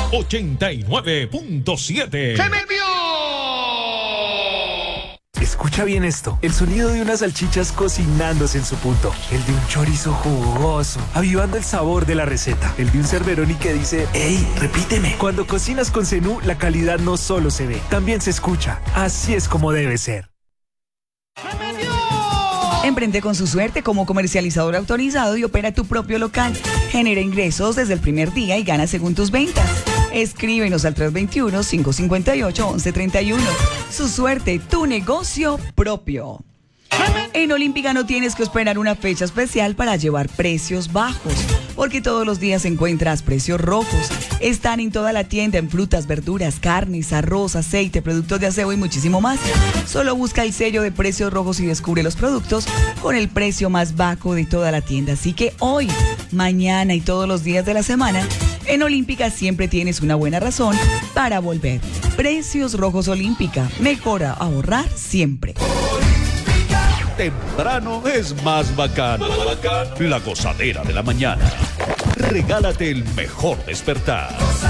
89.7. ¡Se me envió! Escucha bien esto, el sonido de unas salchichas cocinándose en su punto, el de un chorizo jugoso, avivando el sabor de la receta, el de un Cerveroni que dice, ¡Ey, repíteme! Cuando cocinas con Zenú, la calidad no solo se ve, también se escucha. Así es como debe ser. Emprende con su suerte como comercializador autorizado y opera tu propio local. Genera ingresos desde el primer día y gana según tus ventas. Escríbenos al 321-558-1131. Su suerte, tu negocio propio. En Olímpica no tienes que esperar una fecha especial para llevar precios bajos, porque todos los días encuentras precios rojos. Están en toda la tienda en frutas, verduras, carnes, arroz, aceite, productos de aseo y muchísimo más. Solo busca el sello de precios rojos y descubre los productos con el precio más bajo de toda la tienda. Así que hoy, mañana y todos los días de la semana, en Olímpica siempre tienes una buena razón para volver. Precios rojos Olímpica. Mejora ahorrar siempre. Temprano es más bacano. La gozadera de la mañana. Regálate el mejor despertar.